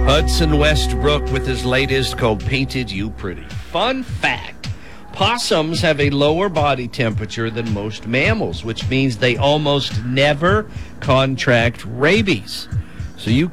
Hudson Westbrook with his latest called Painted You Pretty. Fun fact, possums have a lower body temperature than most mammals, which means they almost never contract rabies. So you